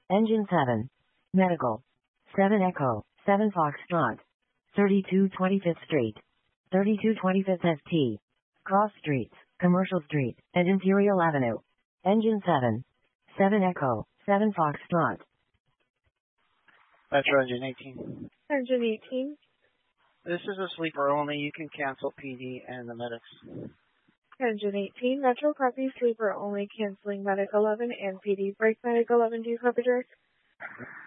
Engine 7. Medical. 7 Echo. 7 Foxtrot. 32 25th Street. 32 25th ST. Cross Streets, Commercial Street, and Imperial Avenue. Engine 7. 7 Echo. 7 Foxtrot. Metro Engine 18. Engine 18. This is a sleeper only. You can cancel PD and the medics. Engine 18. Metro copy sleeper only, canceling medic 11 and PD. Break medic 11, do you copy direct?